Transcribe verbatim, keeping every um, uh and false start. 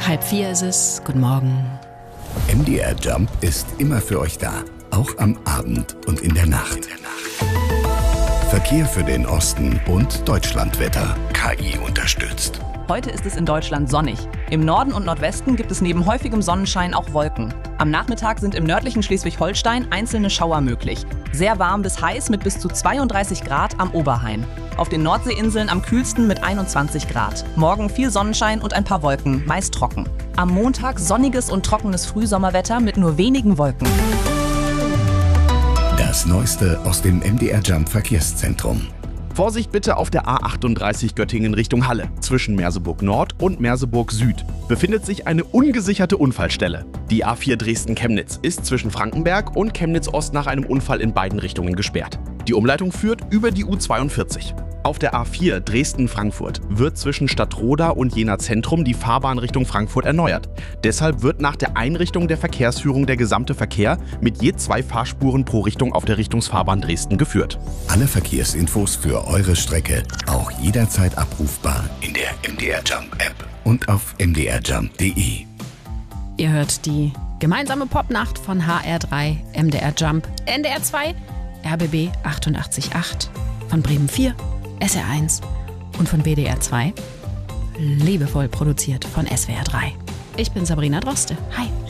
Halb vier ist es. Guten Morgen. M D R Jump ist immer für euch da. Auch am Abend und in der Nacht. Verkehr für den Osten und Deutschlandwetter. K I unterstützt. Heute ist es in Deutschland sonnig. Im Norden und Nordwesten gibt es neben häufigem Sonnenschein auch Wolken. Am Nachmittag sind im nördlichen Schleswig-Holstein einzelne Schauer möglich. Sehr warm bis heiß mit bis zu zweiunddreißig Grad am Oberrhein. Auf den Nordseeinseln am kühlsten mit einundzwanzig Grad. Morgen viel Sonnenschein und ein paar Wolken, meist trocken. Am Montag sonniges und trockenes Frühsommerwetter mit nur wenigen Wolken. Das Neueste aus dem M D R Jump Verkehrszentrum. Vorsicht bitte auf der A achtunddreißig Göttingen Richtung Halle. Zwischen Merseburg Nord und Merseburg Süd befindet sich eine ungesicherte Unfallstelle. Die A vier Dresden-Chemnitz ist zwischen Frankenberg und Chemnitz Ost nach einem Unfall in beiden Richtungen gesperrt. Die Umleitung führt über die U zweiundvierzig. Auf der A vier Dresden-Frankfurt wird zwischen Stadtroda und Jena Zentrum die Fahrbahn Richtung Frankfurt erneuert. Deshalb wird nach der Einrichtung der Verkehrsführung der gesamte Verkehr mit je zwei Fahrspuren pro Richtung auf der Richtungsfahrbahn Dresden geführt. Alle Verkehrsinfos für eure Strecke auch jederzeit abrufbar in der M D R Jump App und auf m d r jump punkt d e. Ihr hört die gemeinsame Popnacht von H R drei, M D R Jump, N D R zwei, R B B achtundachtzig Komma acht, von Bremen vier, S R eins und von B D R zwei. Liebevoll produziert von S W R drei. Ich bin Sabrina Droste. Hi.